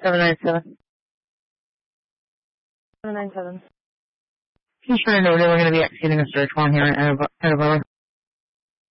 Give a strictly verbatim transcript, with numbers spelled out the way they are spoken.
seven nine seven. seven nine seven. He's trying to know that we're going to be executing a search warrant here in Edinburgh.